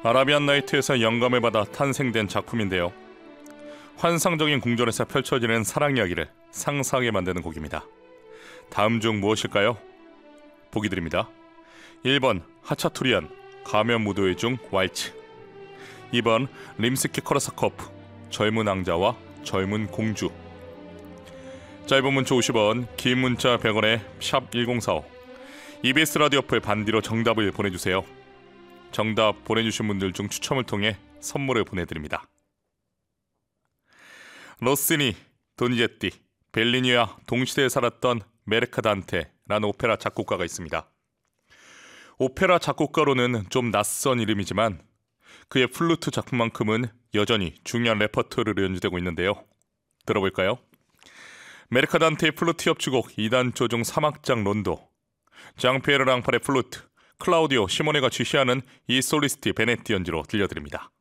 아라비안 나이트에서 영감을 받아 탄생된 작품인데요. 환상적인 궁전에서 펼쳐지는 사랑 이야기를 상상하게 만드는 곡입니다. 다음 중 무엇일까요? 보기 드립니다. 1번 하차투리안 가면 무도회 중 왈츠, 2번 림스키-코르사코프 젊은 왕자와 젊은 공주. 짧은 문자 50원, 긴 문자 100원에 샵 1045, EBS 라디오 어플 반디로 정답을 보내주세요. 정답 보내주신 분들 중 추첨을 통해 선물을 보내드립니다. 로시니, 도니제티, 벨리니와 동시대에 살았던 메르카단테라는 오페라 작곡가가 있습니다. 오페라 작곡가로는 좀 낯선 이름이지만 그의 플루트 작품만큼은 여전히 중요한 레퍼토리로 연주되고 있는데요. 들어볼까요? 메르카단테의 플루트 협주곡 2단 조종 3악장 론도, 장피에르 랑팔의 플루트, 클라우디오 시모네가 지시하는 이 솔리스트 베네티 연주로 들려드립니다.